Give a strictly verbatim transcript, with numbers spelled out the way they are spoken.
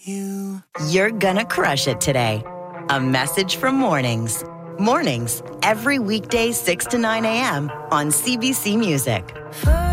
you. You're gonna crush it today. A message from Mornings. Mornings, every weekday six to nine a.m. on C B C Music. For